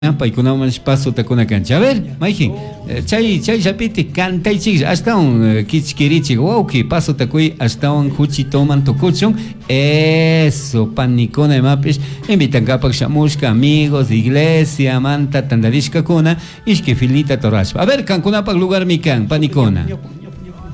Paykunaman paso takuna cancha. A ver, Mayjin, chay chapiti canta y chicos, hasta un kichkirichi, wauki, paso takuy, hasta un huchi toman tokuchon, eso, panicona de mapis, invitan capac shamushka, amigos, iglesia, manta, tandalishka kuna, ishki filita torashpa. A ver, cancunapac lugar mi can, panicona.